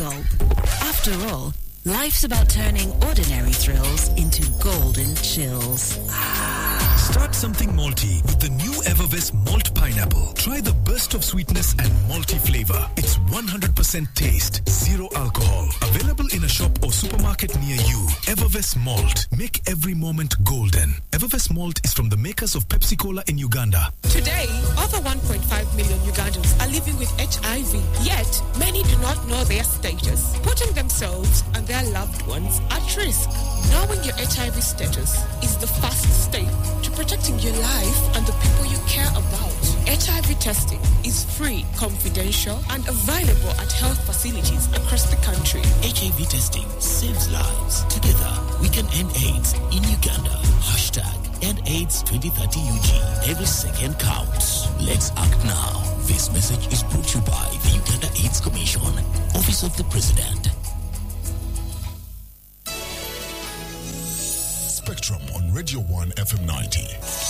gulp. After all, life's about turning ordinary thrills into golden chills. Start something malty with the new Evervest Malt Pineapple. Try the burst of sweetness and malty flavor. It's 100% taste, zero alcohol. Available in a shop or supermarket near you. Evervest Malt. Make every moment golden. Evervest Malt is from the makers of Pepsi Cola in Uganda. Today, over 1.5 million Ugandans are living with HIV. Yet, many do not know their status, putting themselves and their loved ones at risk. Knowing your HIV status is the first step to protecting your life and the people you care about. HIV testing is free, confidential, and available at health facilities across the country. HIV testing saves lives. Together, we can end AIDS in Uganda. #EndAIDS2030UG. Every second counts. Let's act now. This message is brought to you by the Uganda AIDS Commission, Office of the President. Spectrum on Radio 1 FM 90.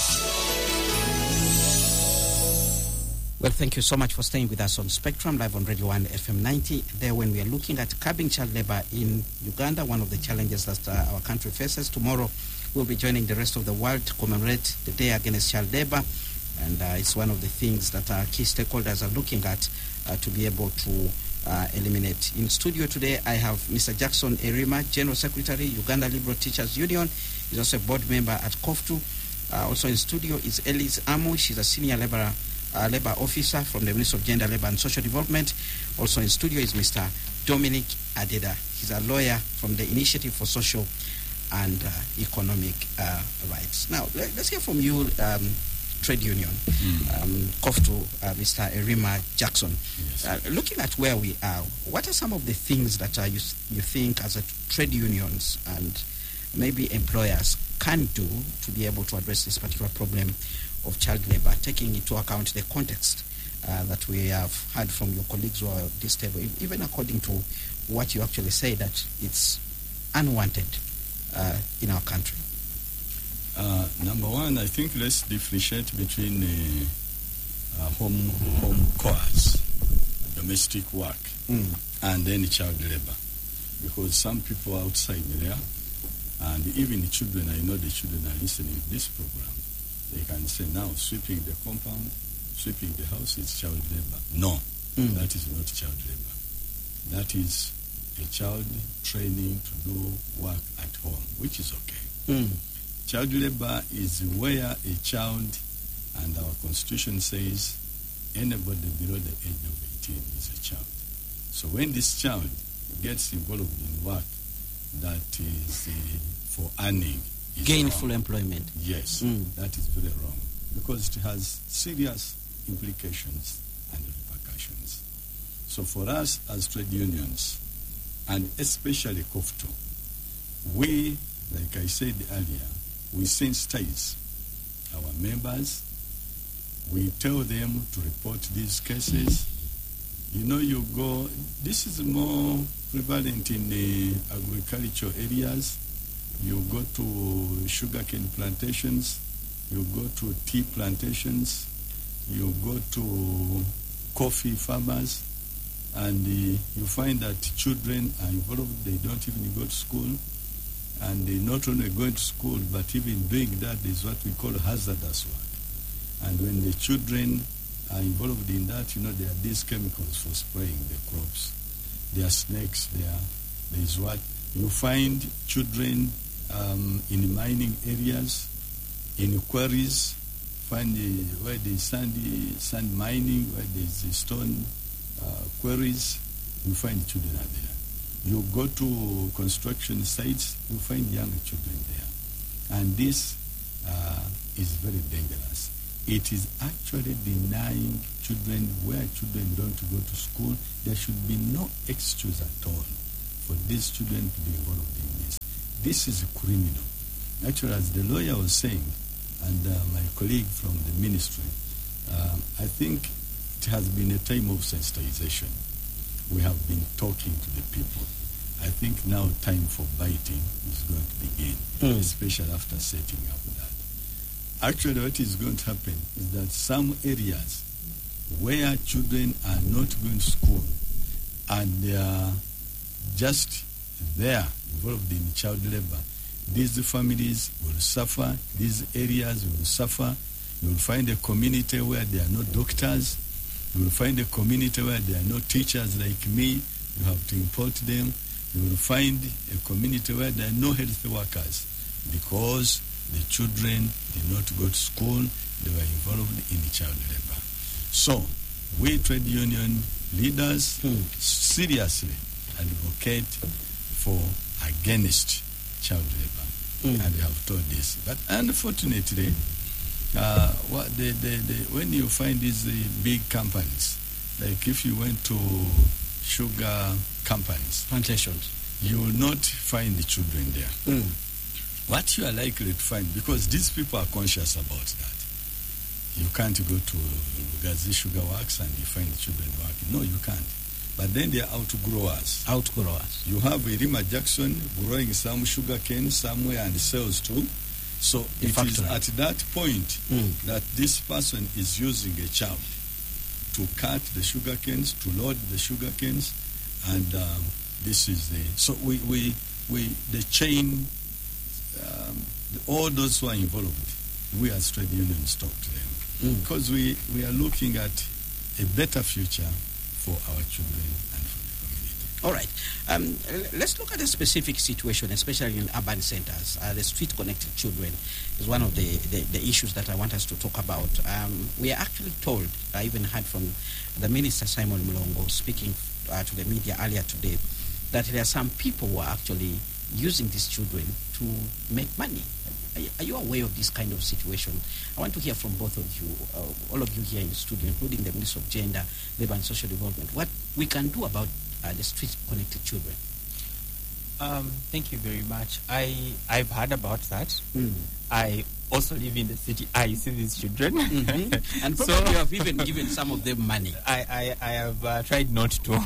Well, thank you so much for staying with us on Spectrum, live on Radio 1 FM 90. There, when we are looking at curbing child labor in Uganda, one of the challenges that our country faces. Tomorrow, we'll be joining the rest of the world to commemorate the Day Against Child Labor. And it's one of the things that our key stakeholders are looking at to be able to eliminate. In studio today, I have Mr. Jackson Erima, General Secretary, Uganda Liberal Teachers Union. He's also a board member at COFTU. Also in studio is Elise Amu. She's a senior labor officer from the Ministry of Gender, Labor and Social Development. Also in studio is Mr. Dominic Adeda. He's a lawyer from the Initiative for Social and Economic Rights. Now, let's hear from you, Trade Union, COFTU, Mr. Erima Jackson. Yes. Looking at where we are, what are some of the things that you think as a trade unions and maybe employers can do to be able to address this particular problem of child labor, taking into account the context that we have heard from your colleagues who are at this table, even according to what you actually say that it's unwanted in our country? Number one, I think let's differentiate between home chores, domestic work, and then child labor, because some people outside there, and even the children, I know the children are listening to this program, they can say now sweeping the compound, sweeping the house is child labor. No, that is not child labor. That is a child training to do work at home, which is okay. Child labor is where a child, and our constitution says anybody below the age of 18 is a child. So when this child gets involved in work that is for earning, gainful employment. Yes, that is very wrong, because it has serious implications and repercussions. So for us as trade unions, and especially COFTU, we, like I said earlier, we sensitize our members. We tell them to report these cases. You know, you go, this is more prevalent in the agricultural areas. You go to sugarcane plantations, you go to tea plantations, you go to coffee farmers, and you find that children are involved. They don't even go to school, and they not only going to school, but even doing that is what we call hazardous work. And when the children are involved in that, you know, there are these chemicals for spraying the crops. There are snakes there. There is what you find children in mining areas, in quarries, find where there's sand mining, where there's stone quarries, you find children are there. You go to construction sites, you find young children there. And this is very dangerous. It is actually denying children where children don't go to school. There should be no excuse at all for these children to be involved in this. This is criminal. Actually, as the lawyer was saying, and my colleague from the ministry, I think it has been a time of sensitization. We have been talking to the people. I think now time for biting is going to begin, especially after setting up that. Actually, what is going to happen is that some areas where children are not going to school and their just there involved in child labor, these families will suffer, these areas will suffer. You will find a community where there are no doctors. You will find a community where there are no teachers like me. You have to import them. You will find a community where there are no health workers because the children did not go to school. They were involved in child labor. So, we trade union leaders seriously advocate for against child labor, and we have told this. But unfortunately, when you find these big companies, like if you went to sugar companies, plantations, you will not find the children there. What you are likely to find, because these people are conscious about that, you can't go to Gazi Sugar Works and you find the children working. No, you can't. But then they are outgrowers. Outgrowers. You have Irima Jackson growing some sugar cane somewhere and sells too. So it is at that point that this person is using a child to cut the sugar canes, to load the sugar canes, and this is the... So the chain, all those who are involved, we as trade unions talk to them. Because we are looking at a better future for our children and for the community. All right. Let's look at a specific situation, especially in urban centers. The street-connected children is one of the issues that I want us to talk about. We are actually told, I even heard from the Minister Simon Mulongo speaking to the media earlier today, that there are some people who are actually using these children to make money. Are you aware of this kind of situation? I want to hear from both of you, all of you here in the studio, including the Minister of Gender, Labour and Social Development, what we can do about the street-connected children. Thank you very much. I've heard about that. I also live in the city. I see these children. And probably you have even given some of them money. I have tried not to.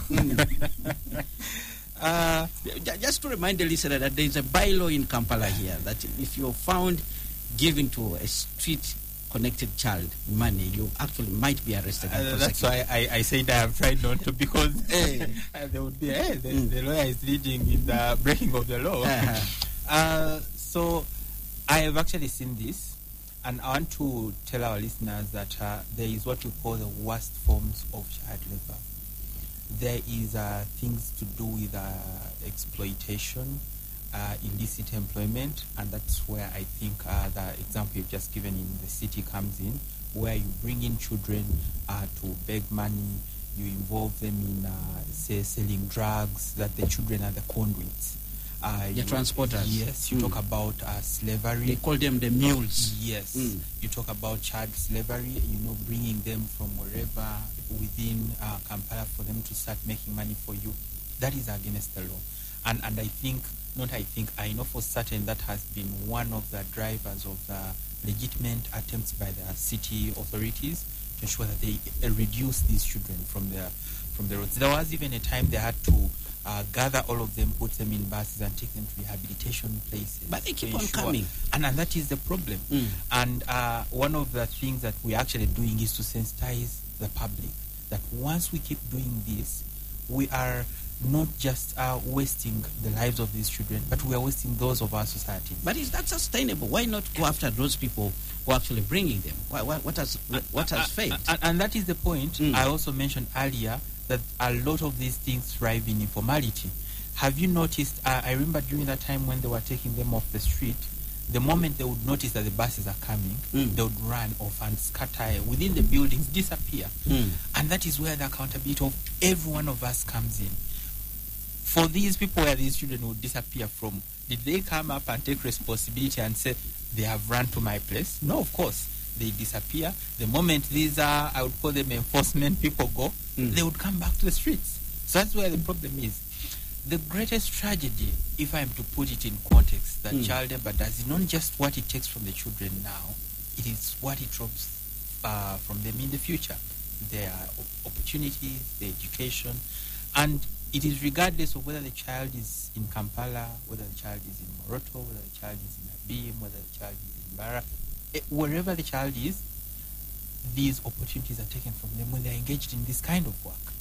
Just to remind the listener that there is a bylaw in Kampala here that if you're found giving to a street-connected child money, you actually might be arrested. That's why I said I have tried not to, because there would be the lawyer is leading in the breaking of the law. So I have actually seen this, and I want to tell our listeners that there is what we call the worst forms of child labor. There is things to do with exploitation, illicit employment, and that's where I think the example you've just given in the city comes in, where you bring in children to beg money, you involve them in, say, selling drugs, that the children are the conduits. The transporters. Yes, you talk about slavery. They call them the mules. Yes. You talk about child slavery, bringing them from wherever within Kampala for them to start making money for you. That is against the law. And I know for certain that has been one of the drivers of the legitimate attempts by the city authorities to ensure that they reduce these children from the roads. There was even a time they had to gather all of them, put them in buses, and take them to rehabilitation places. But they keep on coming. And that is the problem. And one of the things that we're actually doing is to sensitize the public that once we keep doing this, we are not just wasting the lives of these children, but we are wasting those of our society. But is that sustainable? Why not go after those people who are actually bringing them? What has failed? And that is the point. I also mentioned earlier that a lot of these things thrive in informality. Have you noticed, I remember during that time when they were taking them off the street, the moment they would notice that the buses are coming, they would run off and scatter within the buildings, disappear. And that is where the accountability of every one of us comes in. For these people where these children would disappear from, did they come up and take responsibility and say, they have run to my place? No, of course. They disappear. The moment these are, I would call them enforcement people go, they would come back to the streets. So that's where the problem is. The greatest tragedy, if I'm to put it in context, that child labor does is not just what it takes from the children now, it is what it robs from them in the future. Their opportunities, their education, and it is regardless of whether the child is in Kampala, whether the child is in Moroto, whether the child is in Abim, whether the child is in Bara, wherever the child is, these opportunities are taken from them when they're engaged in this kind of work.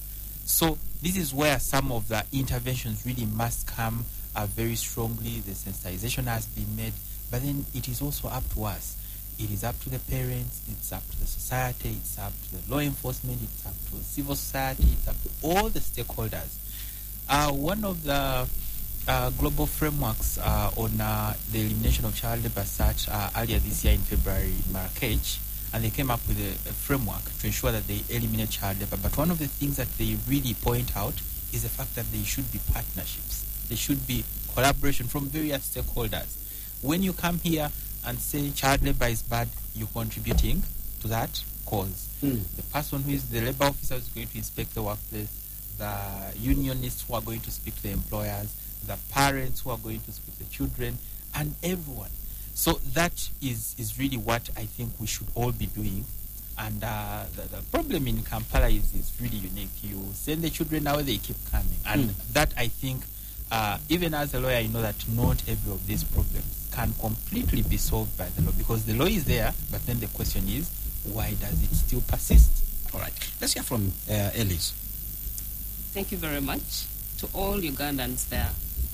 So this is where some of the interventions really must come very strongly. The sensitization has been made, but then it is also up to us. It is up to the parents, it's up to the society, it's up to the law enforcement, it's up to civil society, it's up to all the stakeholders. One of the global frameworks on the elimination of child labor sat earlier this year in February in Marrakech, and they came up with a framework to ensure that they eliminate child labor. But one of the things that they really point out is the fact that there should be partnerships. There should be collaboration from various stakeholders. When you come here and say child labor is bad, you're contributing to that cause. The person who is the labor officer is going to inspect the workplace, the unionists who are going to speak to the employers, the parents who are going to speak to the children, and everyone. So that is really what I think we should all be doing. And the problem in Kampala is really unique. You send the children out, they keep coming. And that, I think, even as a lawyer, you know that not every of these problems can completely be solved by the law, because the law is there, but then the question is, why does it still persist? All right. Let's hear from Elise. Thank you very much to all Ugandans there.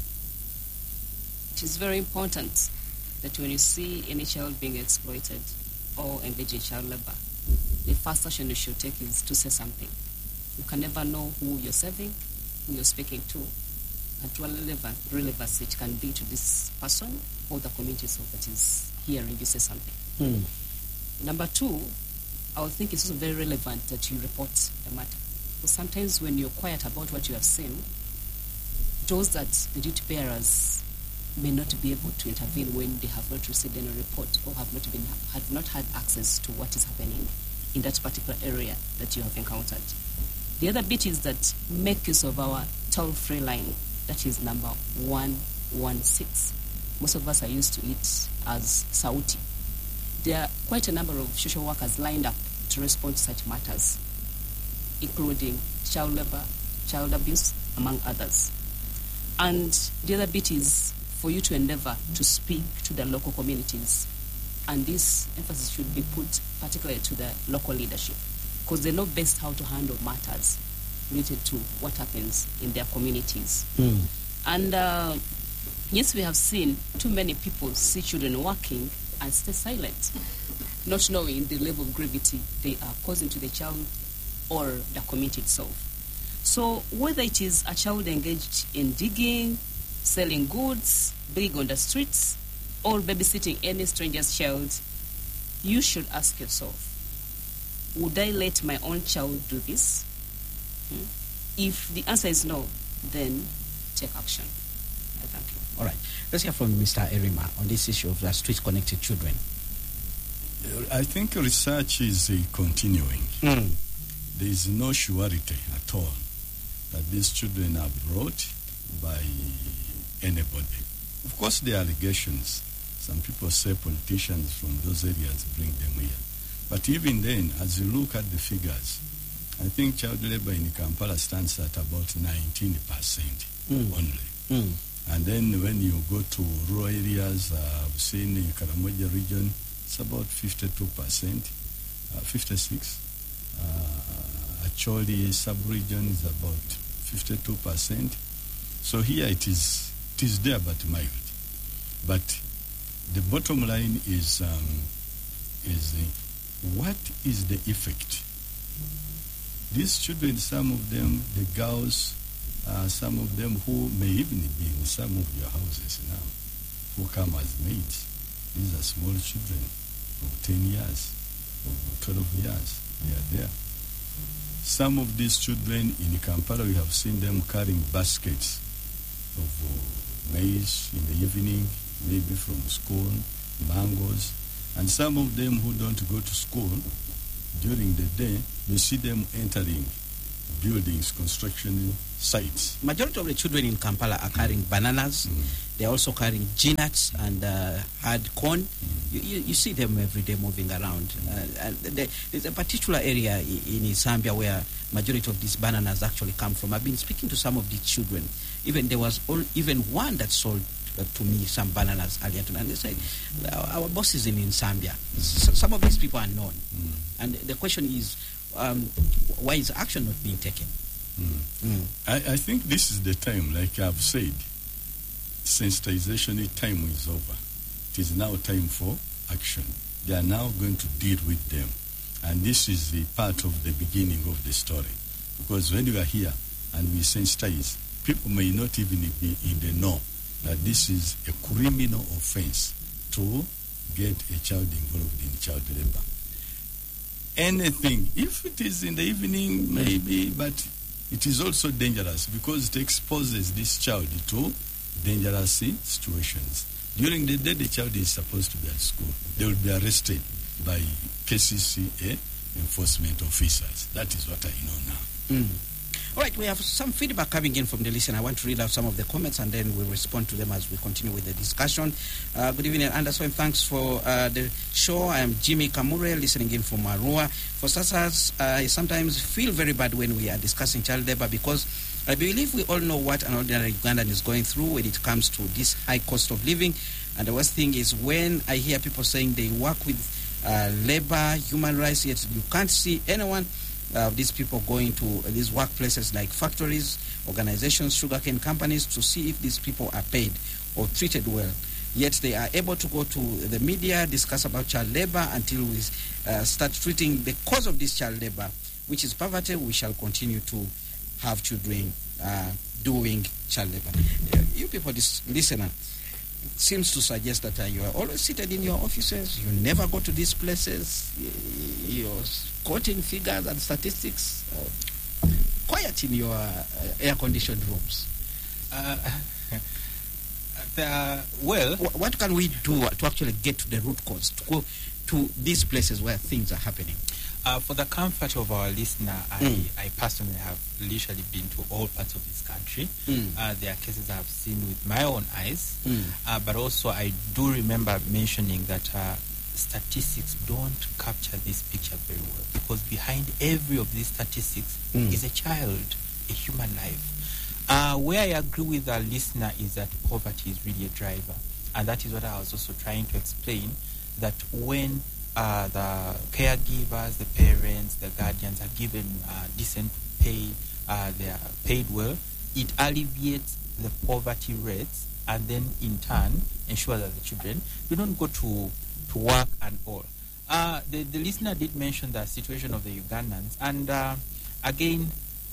It is very important that when you see any child being exploited or engaged in child labor, the first action you should take is to say something. You can never know who you're serving, who you're speaking to, and to what relevance it can be to this person or the community so that is hearing you say something. Number two, I would think it's also very relevant that you report the matter. Because sometimes when you're quiet about what you have seen, it shows that the duty bearers may not be able to intervene when they have not received any report or have not had access to what is happening in that particular area that you have encountered. The other bit is that make use of our toll-free line, that is number 116. Most of us are used to it as Sauti. There are quite a number of social workers lined up to respond to such matters, including child labor, child abuse, among others. And the other bit is for you to endeavor to speak to the local communities. And this emphasis should be put particularly to the local leadership, because they know best how to handle matters related to what happens in their communities. And yes, we have seen too many people see children working and stay silent, not knowing the level of gravity they are causing to the child or the community itself. So whether it is a child engaged in digging, selling goods, begging on the streets, or babysitting any stranger's child, you should ask yourself, would I let my own child do this? If the answer is no, then take action. Thank you. All right. Let's hear from Mr. Erima on this issue of the street-connected children. I think research is continuing. There is no surety at all that these children are brought by anybody. Of course, there are allegations. Some people say politicians from those areas bring them here. But even then, as you look at the figures, I think child labor in Kampala stands at about 19% only. And then when you go to rural areas, I've seen in Karamoja region, it's about 52%, 56%. Acholi sub-region is about 52%. So here it is there but mild. But the bottom line is what is the effect? These children, some of them, the girls, some of them who may even be in some of your houses now, who come as maids. These are small children of 10 years, of 12 years. They are there. Some of these children in Kampala, we have seen them carrying baskets of maize in the evening, maybe from school, mangoes. And some of them who don't go to school during the day, you see them entering buildings, construction sites. Majority of the children in Kampala are carrying bananas. They're also carrying nuts and hard corn. You see them every day moving around. And there's a particular area in Zambia where majority of these bananas actually come from. I've been speaking to some of these children. Even there was even one that sold to me some bananas earlier tonight. And they said, our boss is in Zambia. Some of these people are known. And the question is, why is action not being taken? I think this is the time, like I've said, sensitization time is over. It is now time for action. They are now going to deal with them. And this is the part of the beginning of the story. Because when we are here and we sensitize, people may not even be in the know that this is a criminal offense to get a child involved in child labor. Anything, if it is in the evening, maybe, but it is also dangerous because it exposes this child to dangerous situations. During the day, the child is supposed to be at school. They will be arrested by KCCA enforcement officers. That is what I know now. All right, we have some feedback coming in from the listener. I want to read out some of the comments and then we'll respond to them as we continue with the discussion. Good evening, Anderson. Thanks for the show. I am Jimmy Kamure, listening in from Marua. For starters, I sometimes feel very bad when we are discussing child labor because I believe we all know what an ordinary Ugandan is going through when it comes to this high cost of living. And the worst thing is when I hear people saying they work with labor, human rights, yet you can't see anyone these people going to these workplaces like factories, organizations, sugarcane companies to see if these people are paid or treated well. Yet they are able to go to the media, discuss about child labor until we start treating the cause of this child labor, which is poverty. We shall continue to have children doing child labor. You people, this listener, seems to suggest that you are always seated in your offices, you never go to these places, you're quoting figures and statistics, quiet in your air-conditioned rooms. Well, what can we do to actually get to the root cause, to go to these places where things are happening? For the comfort of our listener, I personally have literally been to all parts of this country. There are cases I have seen with my own eyes, but also I do remember mentioning that statistics don't capture this picture very well, because behind every of these statistics is a child, a human life. Where I agree with our listener is that poverty is really a driver, and that is what I was also trying to explain, that when the caregivers, the parents, the guardians are given decent pay, they are paid well, it alleviates the poverty rates, and then in turn ensure that the children do not go to work and all. The listener did mention the situation of the Ugandans, and again,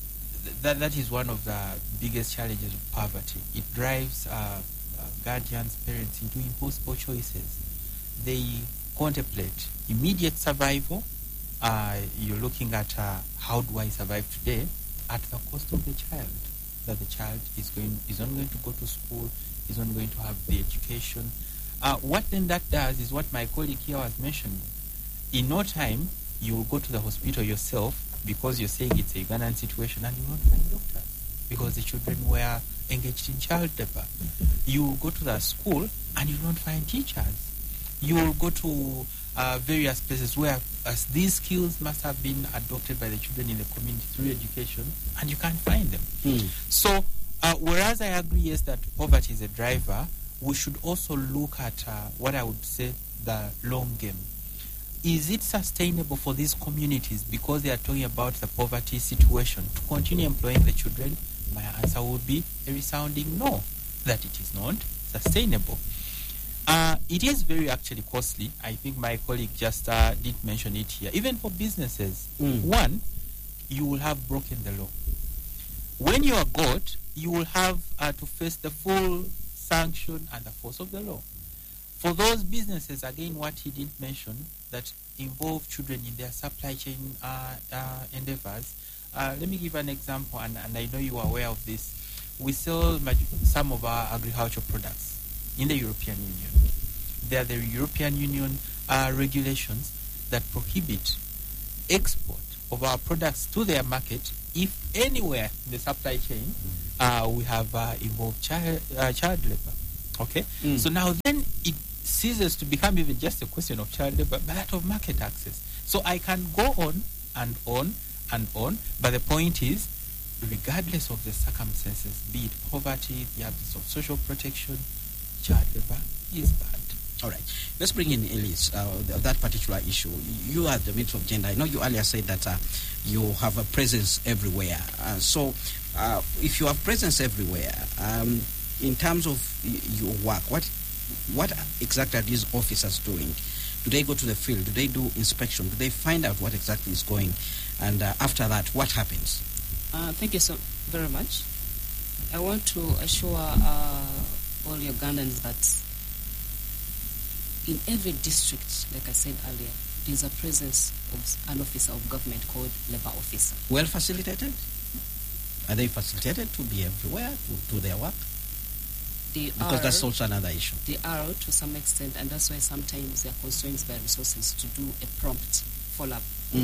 that is one of the biggest challenges of poverty. It drives guardians, parents into impossible choices. They contemplate immediate survival. You're looking at how do I survive today at the cost of the child. That the child is not going to go to school, is not going to have the education. What then that does is what my colleague here was mentioning. In no time, you will go to the hospital yourself because you're saying it's a Ugandan situation, and you won't find doctors because the children were engaged in child labor. You will go to the school and you won't find teachers. You will go to various places where these skills must have been adopted by the children in the community through education, and you can't find them. So, whereas I agree, yes, that poverty is a driver, we should also look at what I would say the long game. Is it sustainable for these communities, because they are talking about the poverty situation, to continue employing the children? My answer would be a resounding no, that it is not sustainable. It is very actually costly. I think my colleague just did mention it here. Even for businesses, one, you will have broken the law. When you are caught, you will have to face the full sanction and the force of the law. For those businesses, again, what he did mention, that involve children in their supply chain endeavors. Let me give an example, and I know you are aware of this. We sell some of our agricultural products in the European Union. There are the European Union regulations that prohibit export of our products to their market if anywhere in the supply chain we have involved child labor. Okay? So now then it ceases to become even just a question of child labor, but that of market access. So I can go on and on and on, but the point is, regardless of the circumstances, be it poverty, the absence of social protection, child labor is bad. All right. Let's bring in Elise, that particular issue. You are the Minister of Gender. I know you earlier said that you have a presence everywhere. So if you have presence everywhere, in terms of your work, what exactly are these officers doing? Do they go to the field? Do they do inspection? Do they find out what exactly is going? And after that, what happens? Thank you so very much. I want to assure all Ugandans that in every district, like I said earlier, there's a presence of an officer of government called labor officer. Well facilitated? Are they facilitated to be everywhere, to do their work? Because that's also another issue. They are to some extent, and that's why sometimes they are constrained by resources to do a prompt follow-up